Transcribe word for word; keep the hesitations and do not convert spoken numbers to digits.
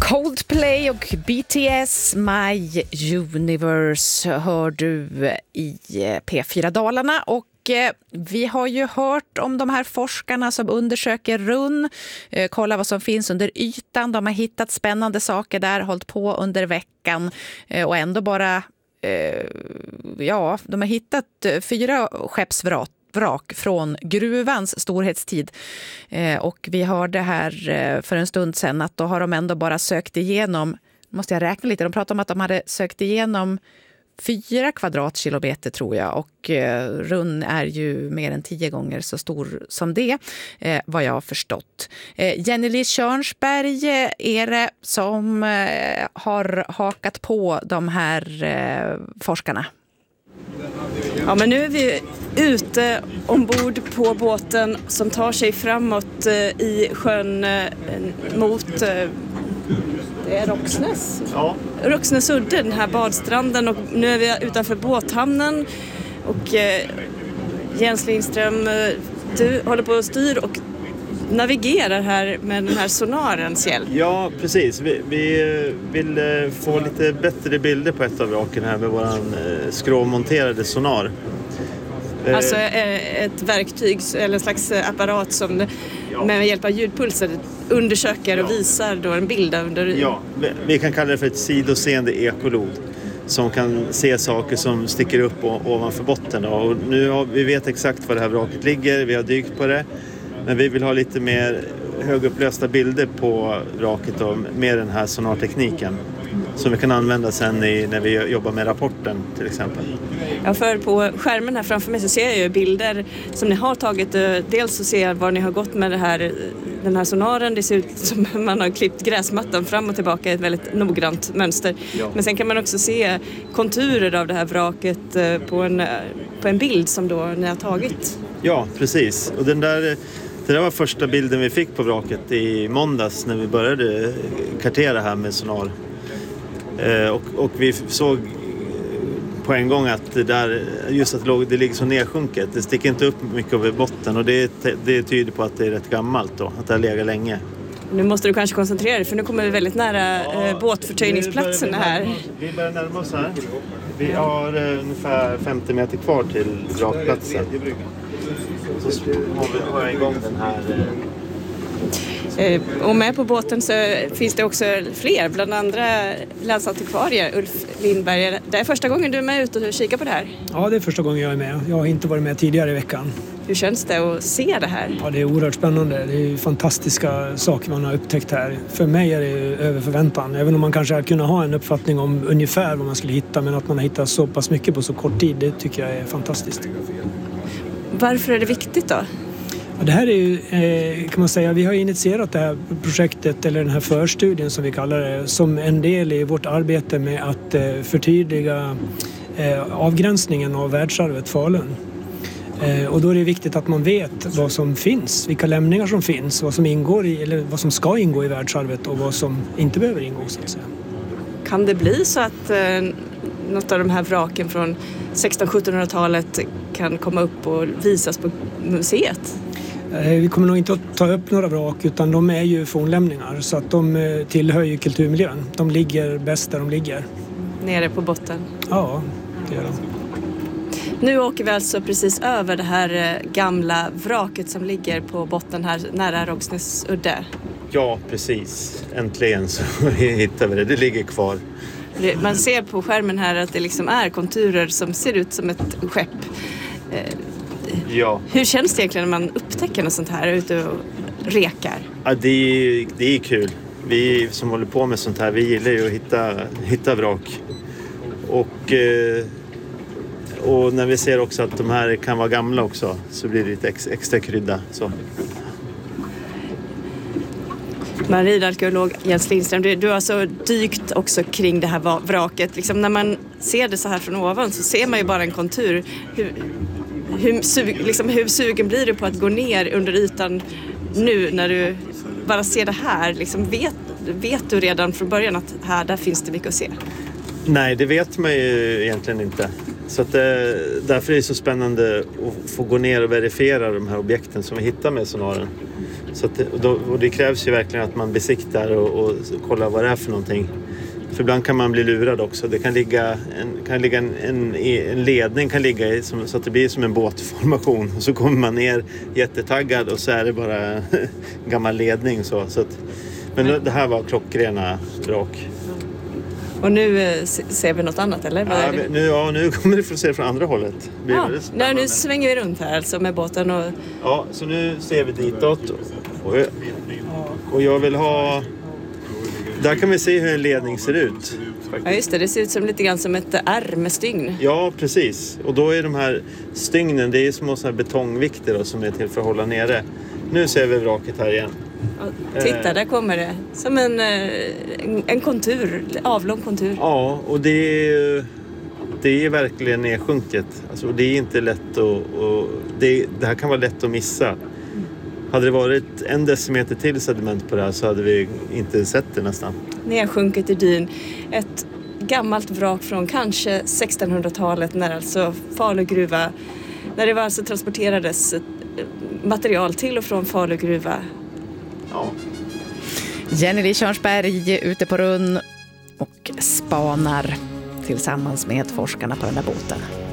Coldplay och B T S My Universe hör du i P fyra Dalarna, och vi har ju hört om de här forskarna som undersöker runn, kolla vad som finns under ytan. De har hittat spännande saker där, hållit på under veckan och ändå bara, ja, de har hittat fyra skeppsvrak vrak från gruvans storhetstid. Eh, och vi hörde här eh, för en stund sedan att då har de ändå bara sökt igenom, måste jag räkna lite, de pratade om att de hade sökt igenom fyra kvadratkilometer tror jag, och eh, runn är ju mer än tio gånger så stor som det, eh, vad jag har förstått. Eh, Jenny-Lis Tjörnsberg eh, är det som eh, har hakat på de här eh, forskarna. Ja, men nu är vi ute ombord på båten som tar sig framåt eh, i sjön eh, mot eh, det är Roxnäs. Ja. Roxnäsudde, den här badstranden, och nu är vi utanför båthamnen och eh, Jens Lindström, eh, du håller på att styr och navigerar här med den här sonarens hjälp. Ja, precis. Vi, vi vill få lite bättre bilder på ett av vraken här med våran skrovmonterade sonar. Alltså ett verktyg eller en slags apparat som med hjälp av ljudpulser undersöker och visar då en bild under... Ja, vi kan kalla det för ett sidoseende ekolod som kan se saker som sticker upp ovanför botten. Och nu har vi vet exakt var det här vraket ligger, vi har dykt på det. Men vi vill ha lite mer högupplösta bilder på vraket och med den här sonartekniken som vi kan använda sen i, när vi jobbar med rapporten till exempel. Ja, för på skärmen här framför mig så ser jag ju bilder som ni har tagit. Dels så ser jag var ni har gått med det här, den här sonaren. Det ser ut som man har klippt gräsmattan fram och tillbaka i ett väldigt noggrant mönster. Ja. Men sen kan man också se konturer av det här vraket på en, på en bild som då ni har tagit. Ja, precis. Och den där... Det där var första bilden vi fick på vraket i måndags när vi började kartera här med sonar. Eh, och, och vi såg på en gång att det där, just att det, låg, det ligger så nedsjunket. Det sticker inte upp mycket över botten och det, det tyder på att det är rätt gammalt då, att det har legat länge. Nu måste du kanske koncentrera dig för nu kommer vi väldigt nära eh, båtförtöjningsplatserna här. Vi börjar närma oss här. Vi har eh, ungefär femtio meter kvar till vrakplatsen. Så har jag igång den här. Eh, och med på båten så finns det också fler, bland andra landsantikvarie Ulf Lindberg. Det är första gången du är med ute och kikar på det här? Ja, det är första gången jag är med. Jag har inte varit med tidigare i veckan. Hur känns det att se det här? Ja, det är oerhört spännande. Det är fantastiska saker man har upptäckt här. För mig är det över förväntan. Även om man kanske hade kunnat ha en uppfattning om ungefär vad man skulle hitta, men att man har hittat så pass mycket på så kort tid, det tycker jag är fantastiskt. Varför är det viktigt då? Ja, det här är ju, eh, kan man säga, vi har initierat det här projektet, eller den här förstudien som vi kallar det, som en del i vårt arbete med att eh, förtydliga eh, avgränsningen av världsarvet Falun. Eh, och då är det viktigt att man vet vad som finns, vilka lämningar som finns, vad som ingår i, eller vad som ska ingå i världsarvet och vad som inte behöver ingå, så att säga. Kan det bli så att eh, något av de här vraken från sexton-sjuttonhundratalet kan komma upp och visas på museet? Vi kommer nog inte att ta upp några vrak, utan de är ju fornlämningar, så att de tillhör ju kulturmiljön. De ligger bäst där de ligger. Nere på botten? Ja, det gör de. Nu åker vi alltså precis över det här gamla vraket som ligger på botten här nära Roxnäsudde. Ja, precis. Äntligen så hittar vi det. Det ligger kvar. Man ser på skärmen här att det liksom är konturer som ser ut som ett skepp. Ja. Hur känns det egentligen när man upptäcker något sånt här ute och rekar? Ja, det är, det är kul. Vi som håller på med sånt här, vi gillar ju att hitta, hitta vrak. Och, och när vi ser också att de här kan vara gamla också, så blir det lite ex, extra krydda. Så. Marinearkeolog Jens Lindström, du, du har alltså dykt också kring det här vraket. Liksom när man ser det så här från ovan så ser man ju bara en kontur. Hur, hur, sug, liksom, hur sugen blir du på att gå ner under ytan nu när du bara ser det här? Liksom, vet, vet du redan från början att här där finns det mycket att se? Nej, det vet man ju egentligen inte. Så att det, därför är det så spännande att få gå ner och verifiera de här objekten som vi hittar med sonaren. Så att det, och, då, och det krävs ju verkligen att man besiktar och, och kollar vad det är för någonting. För ibland kan man bli lurad också. Det kan ligga en, kan ligga en, en, en ledning kan ligga i, som, så att det blir som en båtformation. Och så kommer man ner jättetaggad och så är det bara en gammal ledning. Så, så att, men det här var klockrena vrak. Och nu eh, ser vi något annat, eller? Ja, vi, nu, ja, nu kommer vi få se från andra hållet. Ja, nej, nu svänger vi runt här alltså med båten. Och... Ja, så nu ser vi ditåt. Och, och jag vill ha... Där kan vi se hur en ledning ser ut. Ja, just det. Det ser ut som lite grann som ett R med stygn. Ja, precis. Och då är de här stygnen, det är små såna här betongvikter då, som är till för att hålla nere. Nu ser vi vraket här igen. Och titta, där kommer det. Som en, en, en kontur, avlång kontur. Ja, och det är, det är verkligen nedsjunket. Alltså, det är inte lätt att... Och det, det här kan vara lätt att missa. Hade det varit en decimeter till sediment på det här så hade vi inte sett det nästan. Nedsjunket i dyn. Ett gammalt vrak från kanske sextonhundratalet när alltså Falu gruva, när det var alltså transporterades material till och från Falu gruva. Ja. Jenny Lee Tjörnsberg ute på runn och spanar tillsammans med forskarna på den där båten.